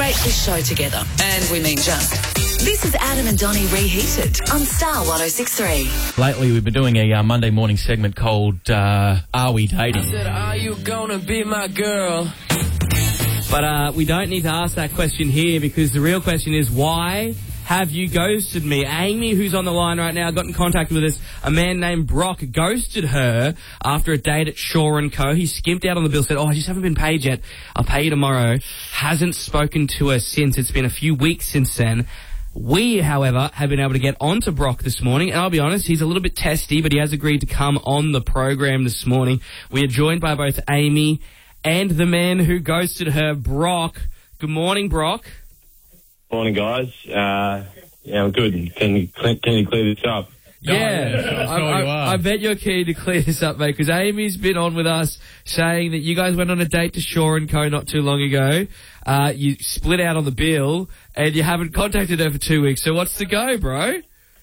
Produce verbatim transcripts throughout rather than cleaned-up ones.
celebrate this show together. And we mean just. This is Adam and Donnie Reheated on Star one oh six point three. Lately, we've been doing a uh, Monday morning segment called uh, Are We Dating? I said, are you gonna be my girl? But uh, we don't need to ask that question here because the real question is, why have you ghosted me? Amy, who's on the line right now, got in contact with us. A man named Brock ghosted her after a date at Shaw and Co. He skimped out on the bill, said, oh, I just haven't been paid yet. I'll pay you tomorrow. Hasn't spoken to her since. It's been a few weeks since then. We, however, have been able to get onto Brock this morning, and I'll be honest, he's a little bit testy, but he has agreed to come on the program this morning. We are joined by both Amy and the man who ghosted her, Brock. Good morning, Brock. Morning, guys. Uh, yeah, I'm good. Can you, can you clear this up? Yeah, I, I, I bet you're keen to clear this up, mate, because Amy's been on with us saying that you guys went on a date to Shaw and Co. not too long ago. Uh, you split out on the bill, and you haven't contacted her for two weeks. So what's the go, bro?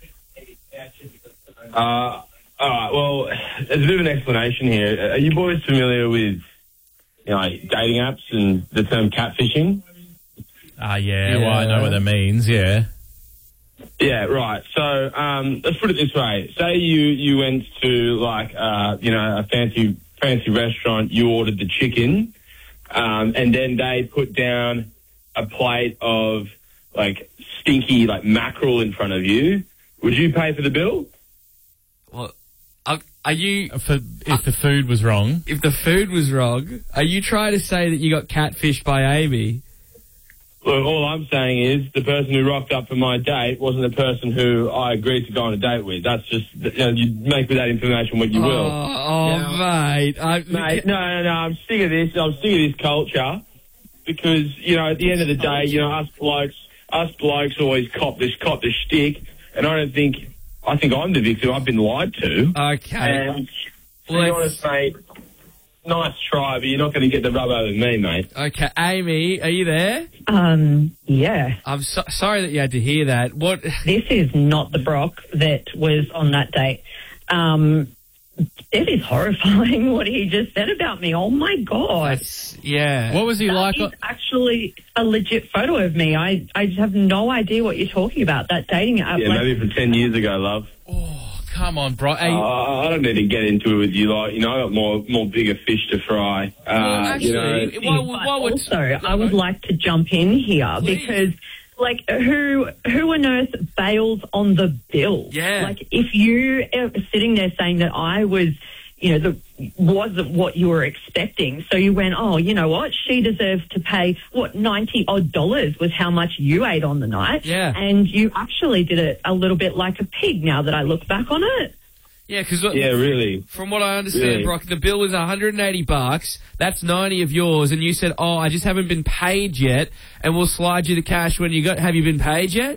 Uh, all right, well, there's a bit of an explanation here. Are you boys familiar with, you know, dating apps and the term catfishing? Ah, uh, yeah, yeah, well, I know what that means, yeah. Yeah, right. So um, let's put it this way. Say you, you went to, like, uh, you know, a fancy fancy restaurant, you ordered the chicken, um, and then they put down a plate of, like, stinky, like, mackerel in front of you. Would you pay for the bill? Well, are, are you... For, if the food was wrong. If the food was wrong, are you trying to say that you got catfished by Amy? Look, all I'm saying is the person who rocked up for my date wasn't the person who I agreed to go on a date with. That's just, you know, you make with that information what you oh, will. Oh, you know? mate. I, mate, no, no, no, I'm sick of this. I'm sick of this culture because, you know, at the end of the day, you know, us blokes, us blokes always cop this, cop this shtick, and I don't think, I think I'm the victim. I've been lied to. Okay. And to be honest, mate, nice try, but you're not going to get the rub over me, mate. Okay, Amy, are you there? Um, yeah. I'm so sorry that you had to hear that. What? This is not the Brock that was on that date. Um, it is horrifying what he just said about me. Oh, my God. That's, yeah. What was he that like? That is actually a legit photo of me. I, I just have no idea what you're talking about, that dating app. Yeah, like, maybe from ten years ago, love. Oh, come on, bro. Hey. Uh, I don't need to get into it with you. Like, you know, I got more more bigger fish to fry. Uh, well, actually, you know, why, why, why would... also, I would like to jump in here Please. because, like, who who on earth bails on the bill? Yeah. Like, if you are sitting there saying that I was, you know, the wasn't what you were expecting, so you went, oh, you know what, she deserves to pay, what, ninety odd dollars was how much you ate on the night. Yeah. And you actually did it a little bit like a pig now that I look back on it. Yeah, because yeah, really. From what I understand, really. Brock, the bill was one hundred eighty bucks. That's ninety of yours, and you said, "Oh, I just haven't been paid yet, and we'll slide you the cash when you got." Have you been paid yet?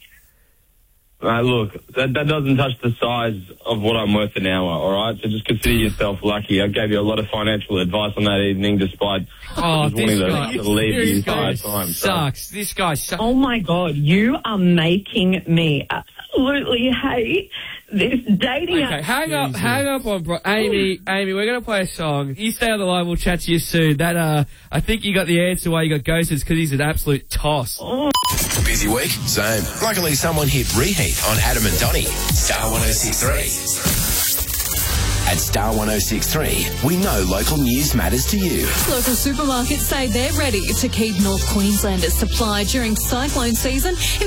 Uh, look, that, that doesn't touch the size of what I'm worth an hour, all right? So just consider yourself lucky. I gave you a lot of financial advice on that evening, despite oh, just this wanting guy, to leave the this entire guy time. sucks. So. This guy sucks. Oh my God, you are making me absolutely hate this dating Okay, app. hang up, hang up on Brock. Amy, Amy, we're gonna play a song. You stay on the line. We'll chat to you soon. That uh, I think you got the answer why you got ghosted because he's an absolute toss. Oh. Busy week? Same. Luckily, someone hit reheat on Adam and Donnie. Star one oh six point three. At Star one oh six point three, we know local news matters to you. Local supermarkets say they're ready to keep North Queenslanders supplied during cyclone season.